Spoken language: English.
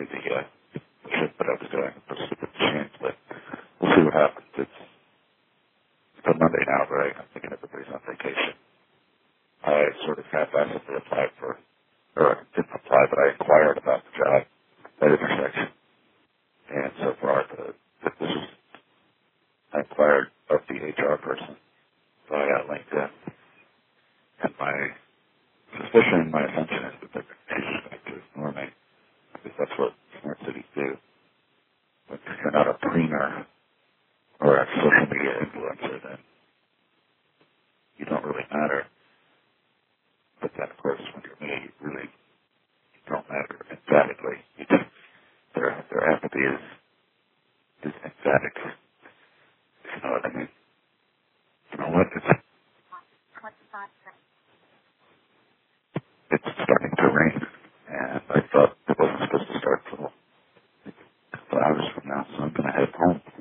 the shit that I was doing for stupid machines, but we'll see what happens. It's a Monday now, right? I'm thinking everybody's on vacation. I sort of half-assedly applied for, or didn't apply, but I inquired about the job at Intersection. And so far, I inquired of the HR person via LinkedIn. And my suspicion, my assumption is that they're going to ignore me, because that's what smart cities do. But if you're not a preener or a social media influencer, then you don't really matter. But then, of course, when you're me, you really don't matter emphatically. Their apathy is emphatic. You know what I mean? You know what? It's starting to rain, and I thought it wasn't supposed to start till a couple hours from now, so I'm going to head home.